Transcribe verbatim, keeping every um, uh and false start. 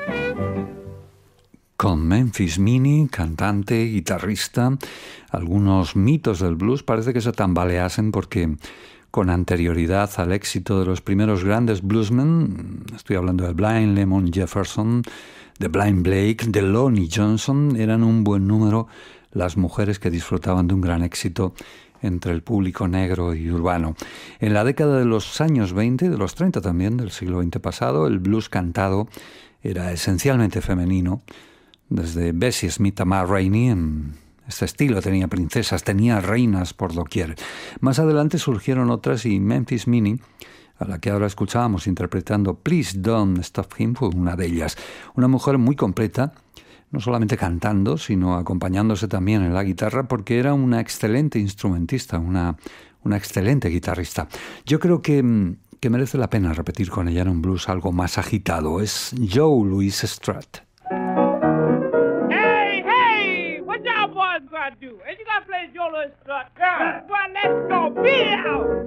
Con Memphis Minnie, cantante, guitarrista, algunos mitos del blues parece que se tambaleasen porque con anterioridad al éxito de los primeros grandes bluesmen, estoy hablando de Blind Lemon Jefferson, de Blind Blake, de Lonnie Johnson, eran un buen número las mujeres que disfrutaban de un gran éxito entre el público negro y urbano. En la década de los años veinte, de los treinta también, del siglo veinte pasado, el blues cantado era esencialmente femenino. Desde Bessie Smith a Ma Rainey, en este estilo tenía princesas, tenía reinas por doquier. Más adelante surgieron otras y Memphis Minnie, a la que ahora escuchábamos interpretando Please Don't Stop Him, fue una de ellas. Una mujer muy completa, no solamente cantando, sino acompañándose también en la guitarra, porque era una excelente instrumentista, una, una excelente guitarrista. Yo creo que, que merece la pena repetir con ella en un blues algo más agitado. Es Joe Louis Strutt. Do. And you gotta play Joe Louis Strutt. Yeah. Well, let's go. Be out.